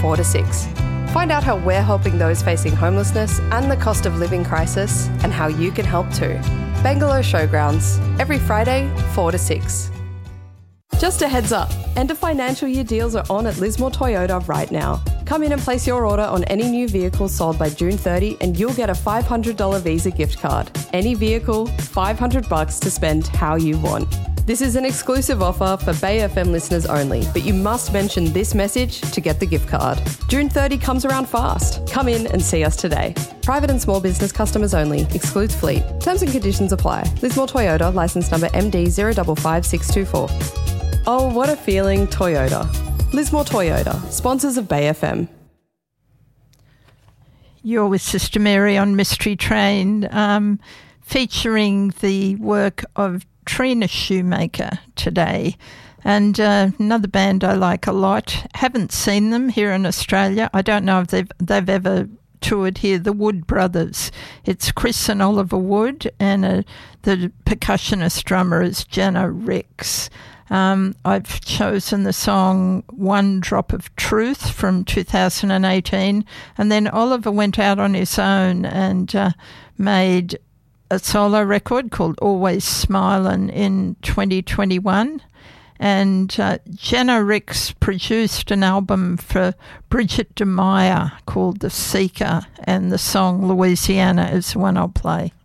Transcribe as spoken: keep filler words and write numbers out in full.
four to six. Find out how we're helping those facing homelessness and the cost of living crisis and how you can help too. Bangalow Showgrounds, every Friday, four to six. Just a heads up, end of financial year deals are on at Lismore Toyota right now. Come in and place your order on any new vehicle sold by June thirtieth and you'll get a five hundred dollars Visa gift card. Any vehicle, five hundred bucks to spend how you want. This is an exclusive offer for Bay F M listeners only, but you must mention this message to get the gift card. June thirtieth comes around fast. Come in and see us today. Private and small business customers only. Excludes fleet. Terms and conditions apply. Lismore Toyota, licence number M D zero five five six two four. Oh, what a feeling, Toyota. Lismore Toyota, sponsors of Bay F M. You're with Sister Mary on Mystery Train, um, featuring the work of Trina Shoemaker today. And uh, another band I like a lot. Haven't seen them here in Australia. I don't know if they've, they've ever toured here, the Wood Brothers. It's Chris and Oliver Wood, and uh, the percussionist drummer is Jenna Ricks. Um, I've chosen the song One Drop of Truth from two thousand eighteen, and then Oliver went out on his own and uh, made a solo record called Always Smilin' in twenty twenty-one, and uh, Jenna Ricks produced an album for Bridget DeMeyer called The Seeker, and the song Louisiana is the one I'll play.